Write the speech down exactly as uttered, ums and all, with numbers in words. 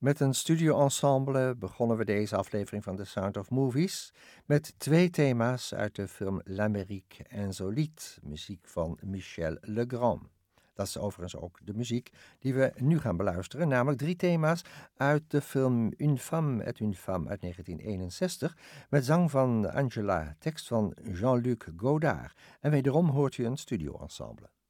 Met een studio-ensemble begonnen we deze aflevering van The Sound of Movies met twee thema's uit de film L'Amérique Insolite, muziek van Michel Legrand. Dat is overigens ook de muziek die we nu gaan beluisteren, namelijk drie thema's uit de film Une femme est une femme uit negentien eenenzestig, met zang van Angela, tekst van Jean-Luc Godard. En wederom hoort u een studio-ensemble.